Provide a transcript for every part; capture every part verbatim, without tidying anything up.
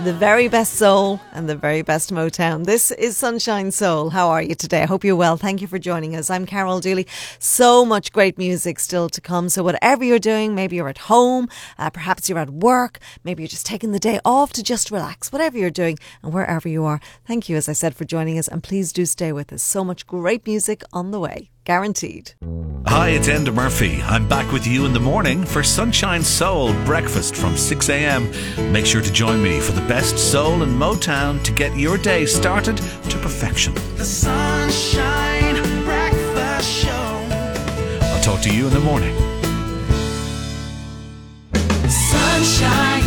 The very best soul and the very best Motown. This is Sunshine Soul. How are you today? I hope you're well. Thank you for joining us. I'm Carol Dooley. So much great music still to come. So whatever you're doing, maybe you're at home, uh, perhaps you're at work, maybe you're just taking the day off to just relax. Whatever you're doing and wherever you are, thank you, as I said, for joining us. And please do stay with us. So much great music on the way. Guaranteed. Hi, it's Enda Murphy. I'm back with you in the morning for Sunshine Soul breakfast from six a.m. Make sure to join me for the best soul and Motown to get your day started to perfection. The Sunshine Breakfast Show. I'll talk to you in the morning. Sunshine.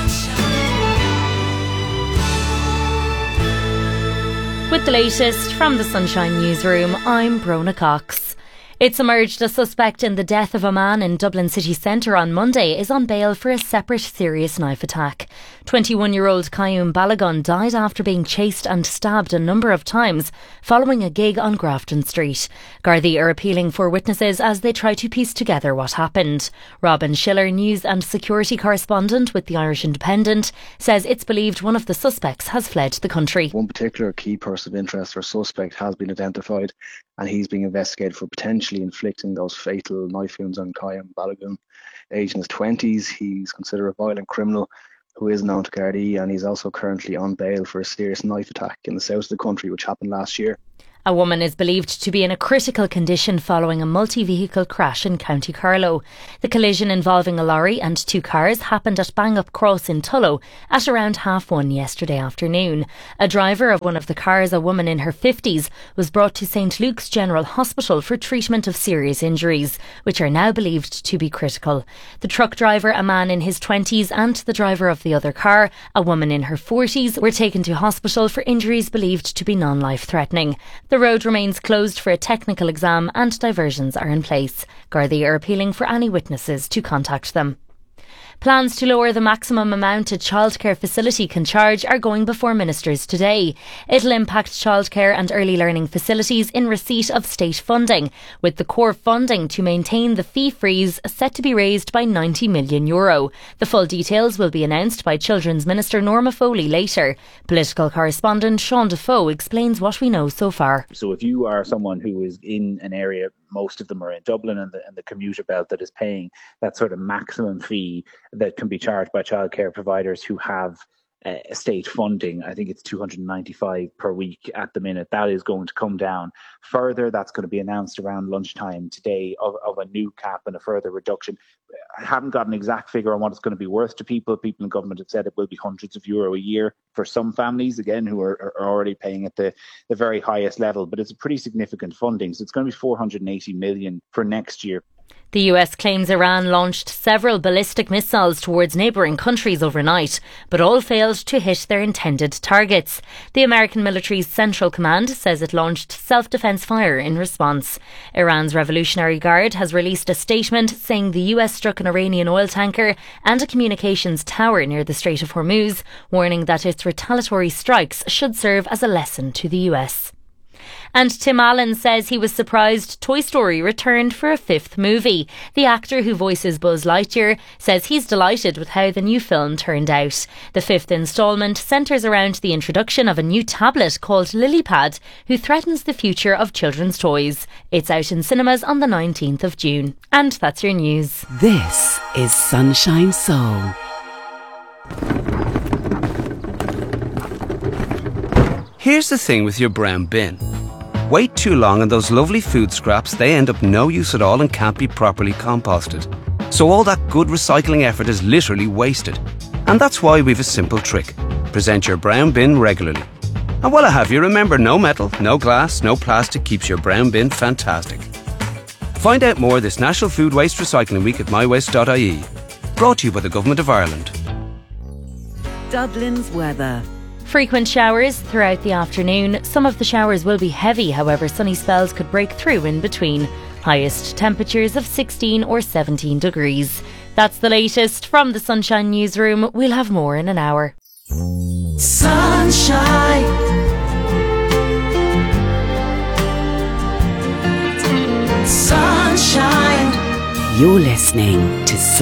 With the latest from the Sunshine Newsroom, I'm Brona Cox. It's emerged a suspect in the death of a man in Dublin city centre on Monday is on bail for a separate serious knife attack. twenty-one-year-old Kayum Balagun died after being chased and stabbed a number of times following a gig on Grafton Street. Gardaí are appealing for witnesses as they try to piece together what happened. Robin Schiller, news and security correspondent with the Irish Independent, says it's believed one of the suspects has fled the country. One particular key person of interest or suspect has been identified, and he's being investigated for potentially inflicting those fatal knife wounds on Kayum Balagun. Aged in his twenties, he's considered a violent criminal who is known to Gardaí, and he's also currently on bail for a serious knife attack in the south of the country which happened last year. A woman is believed to be in a critical condition following a multi-vehicle crash in County Carlow. The collision involving a lorry and two cars happened at Bang-Up Cross in Tullow at around half one yesterday afternoon. A driver of one of the cars, a woman in her fifties, was brought to St Luke's General Hospital for treatment of serious injuries, which are now believed to be critical. The truck driver, a man in his twenties, and the driver of the other car, a woman in her forties, were taken to hospital for injuries believed to be non-life-threatening. The road remains closed for a technical exam and diversions are in place. Gardaí are appealing for any witnesses to contact them. Plans to lower the maximum amount a childcare facility can charge are going before ministers today. It'll impact childcare and early learning facilities in receipt of state funding, with the core funding to maintain the fee freeze set to be raised by ninety million euro. The full details will be announced by Children's Minister Norma Foley later. Political correspondent Sean Defoe explains what we know so far. So if you are someone who is in an area, most of them are in Dublin and the, and the commuter belt, that is paying that sort of maximum fee that can be charged by childcare providers who have uh, state funding. I think it's two hundred ninety-five per week at the minute. That is going to come down further. That's going to be announced around lunchtime today of, of a new cap and a further reduction. I haven't got an exact figure on what it's going to be worth to people. People in government have said it will be hundreds of euro a year for some families, again, who are, are already paying at the, the very highest level. But it's a pretty significant funding. So it's going to be four hundred eighty million for next year. The U S claims Iran launched several ballistic missiles towards neighbouring countries overnight, but all failed to hit their intended targets. The American military's Central Command says it launched self-defence fire in response. Iran's Revolutionary Guard has released a statement saying the U S struck an Iranian oil tanker and a communications tower near the Strait of Hormuz, warning that its retaliatory strikes should serve as a lesson to the U S. And Tim Allen says he was surprised Toy Story returned for a fifth movie. The actor who voices Buzz Lightyear says he's delighted with how the new film turned out. The fifth instalment centres around the introduction of a new tablet called LilyPad, who threatens the future of children's toys. It's out in cinemas on the nineteenth of June. And that's your news. This is Sunshine Soul. Here's the thing with your brown bin. Wait too long and those lovely food scraps, they end up no use at all and can't be properly composted. So all that good recycling effort is literally wasted. And that's why we've a simple trick. Present your brown bin regularly. And while I have you, remember, no metal, no glass, no plastic keeps your brown bin fantastic. Find out more this National Food Waste Recycling Week at my waste dot I E. Brought to you by the Government of Ireland. Dublin's weather. Frequent showers throughout the afternoon. Some of the showers will be heavy, however sunny spells could break through in between. Highest temperatures of sixteen or seventeen degrees. That's the latest from the Sunshine Newsroom. We'll have more in an hour. Sunshine. Sunshine. You're listening to